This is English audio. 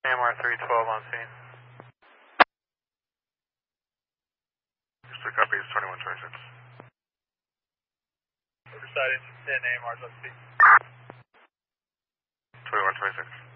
AMR 312 on scene. Mr. Copy is 2126. Riverside engine 10, AMR's on scene. 2126.